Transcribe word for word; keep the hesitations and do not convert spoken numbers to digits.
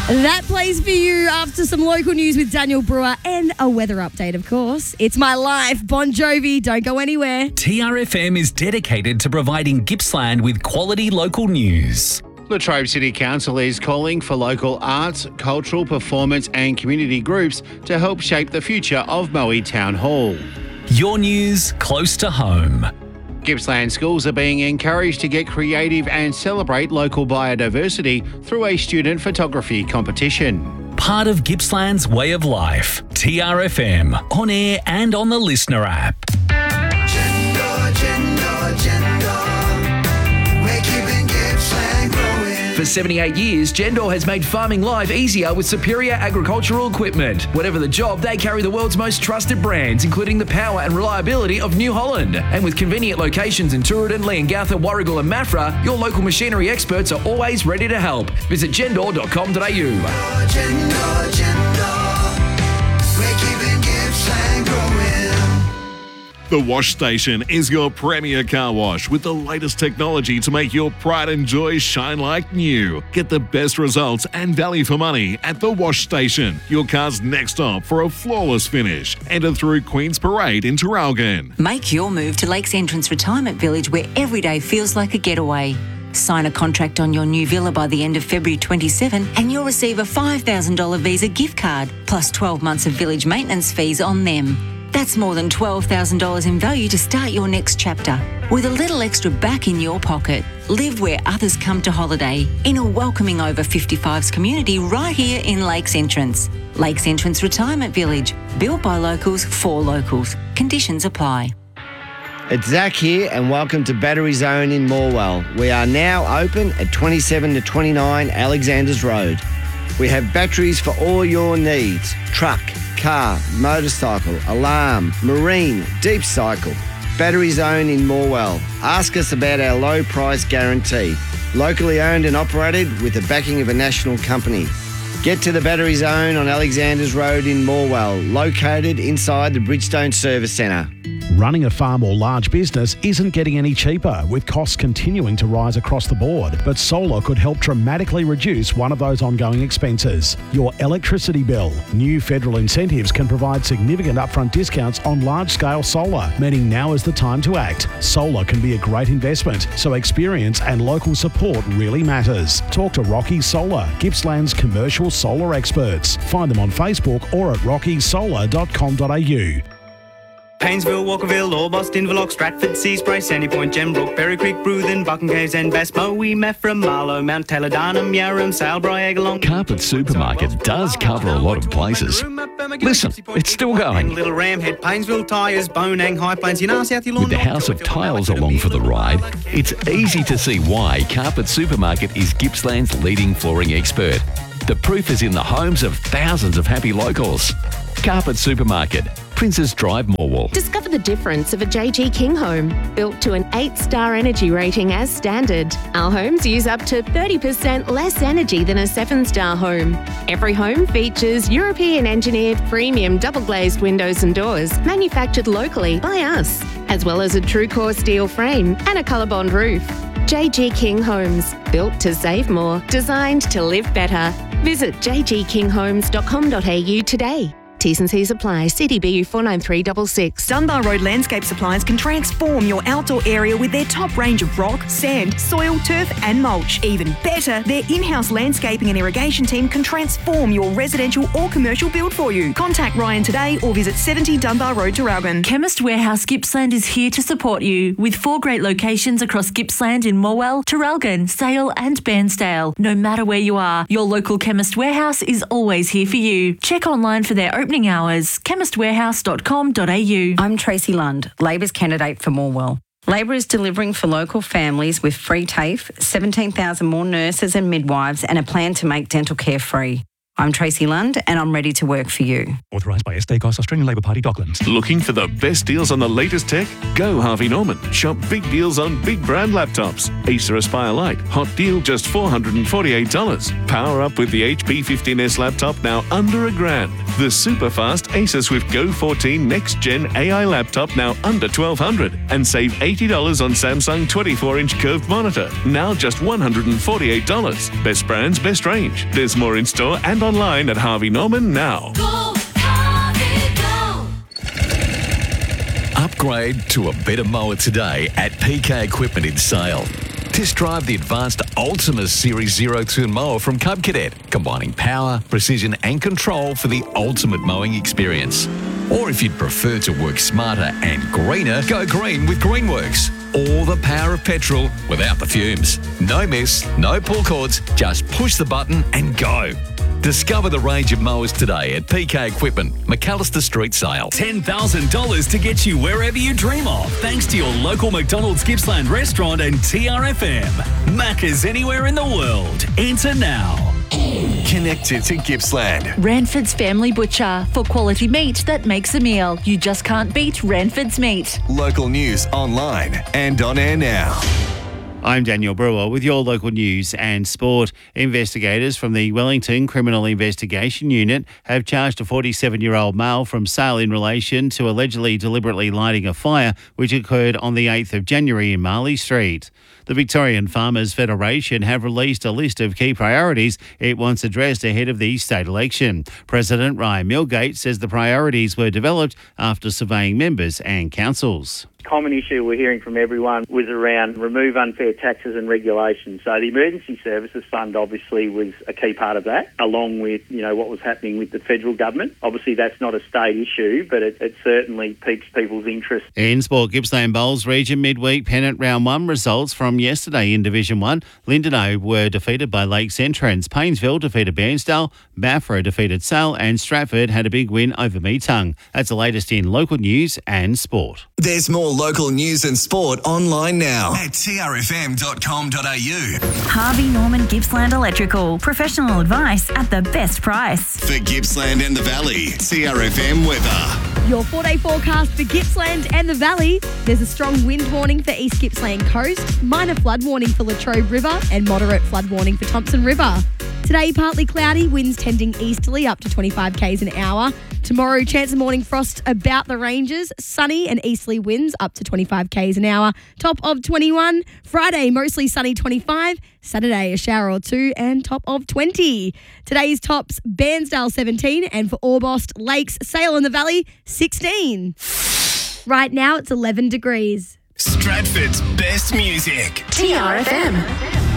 That plays for you after some local news with Daniel Brewer and a weather update, of course. It's My Life, Bon Jovi. Don't go anywhere. T R F M is dedicated to providing Gippsland with quality local news. Latrobe City Council is calling for local arts, cultural, performance and community groups to help shape the future of Moe Town Hall. Your news close to home. Gippsland schools are being encouraged to get creative and celebrate local biodiversity through a student photography competition. Part of Gippsland's way of life. T R F M, on air and on the Listener app. Gender, gender, gender. We're keeping Gippsland growing. For seventy-eight years, Gendor has made farming life easier with superior agricultural equipment. Whatever the job, they carry the world's most trusted brands, including the power and reliability of New Holland. And with convenient locations in Tooradin, Leongatha, Warragul and Maffra, your local machinery experts are always ready to help. Visit gendor dot com dot a u. Gender, gender. We're keeping Gippsland growing. The Wash Station is your premier car wash with the latest technology to make your pride and joy shine like new. Get the best results and value for money at The Wash Station, your car's next stop for a flawless finish. Enter through Queen's Parade in Traralgon. Make your move to Lakes Entrance Retirement Village, where every day feels like a getaway. Sign a contract on your new villa by the end of February twenty-seventh and you'll receive a five thousand dollars Visa gift card plus twelve months of village maintenance fees on them. That's more than twelve thousand dollars in value to start your next chapter. With a little extra back in your pocket, live where others come to holiday in a welcoming over fifty-fives community right here in Lakes Entrance. Lakes Entrance Retirement Village, built by locals for locals. Conditions apply. It's Zach here and welcome to Battery Zone in Morwell. We are now open at twenty-seven to twenty-nine Alexanders Road. We have batteries for all your needs. Truck, car, motorcycle, alarm, marine, deep cycle. Battery Zone in Morwell. Ask us about our low price guarantee. Locally owned and operated with the backing of a national company. Get to the Battery Zone on Alexanders Road in Morwell, located inside the Bridgestone Service Centre. Running a farm or large business isn't getting any cheaper, with costs continuing to rise across the board. But solar could help dramatically reduce one of those ongoing expenses: your electricity bill. New federal incentives can provide significant upfront discounts on large-scale solar, meaning now is the time to act. Solar can be a great investment, so experience and local support really matters. Talk to Rocky Solar, Gippsland's commercial solar experts. Find them on Facebook or at rocky solar dot com dot a u. Painesville, Walkerville, Orbost, Inverloch, Stratford, Seaspray, Sandy Point, Gembrook, Berry Creek, Bruthen, Buchan Caves and Bass, Moe, Maffra, Marlow, Mount Taylor, Darnham, Yarram, Salebury, Egalong. Carpet Supermarket does cover a lot of places. Listen, it's still going. Little Ramhead, Painesville, Tyres, Bonang, High Plains, Yanar, South Yallourn. With the House of Tiles along for the ride, it's easy to see why Carpet Supermarket is Gippsland's leading flooring expert. The proof is in the homes of thousands of happy locals. Carpet Supermarket, Princes Drive, Morwell. Discover the difference of a J G King home, built to an eight-star energy rating as standard. Our homes use up to thirty percent less energy than a seven-star home. Every home features European-engineered premium double-glazed windows and doors, manufactured locally by us, as well as a true-core steel frame and a ColourBond roof. J G King Homes, built to save more, designed to live better. Visit j g king homes dot com dot a u today. T's and C's apply. C D B U four nine three six six. Dunbar Road Landscape Supplies can transform your outdoor area with their top range of rock, sand, soil, turf and mulch. Even better, their in-house landscaping and irrigation team can transform your residential or commercial build for you. Contact Ryan today or visit seventy Dunbar Road, Traralgon. Chemist Warehouse Gippsland is here to support you with four great locations across Gippsland in Morwell, Traralgon, Sale and Bairnsdale. No matter where you are, your local Chemist Warehouse is always here for you. Check online for their opening hours, chemist warehouse dot com dot a u. I'm Tracy Lund, Labor's candidate for Morwell. Labor is delivering for local families with free TAFE, seventeen thousand more nurses and midwives and a plan to make dental care free. I'm Tracy Lund and I'm ready to work for you. Authorised by S D Goss, Australian Labor Party, Docklands. Looking for the best deals on the latest tech? Go Harvey Norman. Shop big deals on big brand laptops. Acer Aspire Lite, hot deal just four hundred forty-eight dollars. Power up with the H P fifteen S laptop now under a grand. The super fast Acer Swift Go fourteen Next Gen A I laptop now under twelve hundred dollars and save eighty dollars on Samsung twenty-four inch curved monitor, now just one hundred forty-eight dollars. Best brands, best range. There's more in store and online at Harvey Norman now. Go, Harvey, go. Upgrade to a better mower today at P K Equipment in Sale. Test drive the advanced Ultima Series Zero Turn mower from Cub Cadet, combining power, precision and control for the ultimate mowing experience. Or if you'd prefer to work smarter and greener, go green with Greenworks. All the power of petrol without the fumes. No mess, no pull cords, just push the button and go. Discover the range of mowers today at P K Equipment, McAllister Street Sale. ten thousand dollars to get you wherever you dream of, thanks to your local McDonald's Gippsland restaurant and T R F M. Macca's anywhere in the world. Enter now. Connected to Gippsland. Ranford's Family Butcher. For quality meat that makes a meal. You just can't beat Ranford's meat. Local news online and on air now. I'm Daniel Brewer with your local news and sport. Investigators from the Wellington Criminal Investigation Unit have charged a forty-seven-year-old male from Sale in relation to allegedly deliberately lighting a fire which occurred on the eighth of January in Marley Street. The Victorian Farmers Federation have released a list of key priorities it wants addressed ahead of the state election. President Ryan Milgate says the priorities were developed after surveying members and councils. Common issue we're hearing from everyone was around remove unfair taxes and regulations. So the Emergency Services Fund obviously was a key part of that, along with, you know, what was happening with the federal government. Obviously that's not a state issue, but it, it certainly piques people's interest. In sport, Gippsland Bowls Region midweek pennant round one results from yesterday in Division one. Lindenau were defeated by Lakes Entrance. Paynesville defeated Bairnsdale. Baffra defeated Sale, and Stratford had a big win over Meetung. That's the latest in local news and sport. There's more local news and sport online now at T R F M dot com dot A U. Harvey Norman Gippsland Electrical. Professional advice at the best price. For Gippsland and the Valley, T R F M weather. Your four-day forecast for Gippsland and the Valley. There's a strong wind warning for East Gippsland Coast, minor flood warning for Latrobe River, and moderate flood warning for Thompson River. Today, partly cloudy, winds tending easterly up to twenty-five kays an hour. Tomorrow, chance of morning frost about the ranges, sunny and easterly winds up to twenty-five kays an hour, top of twenty-one. Friday, mostly sunny, twenty-five. Saturday, a shower or two, and top of twenty. Today's tops, Bairnsdale seventeen, and for Orbost, Lakes, Sale in the Valley, sixteen. Right now, it's eleven degrees. Stratford's best music. T R F M.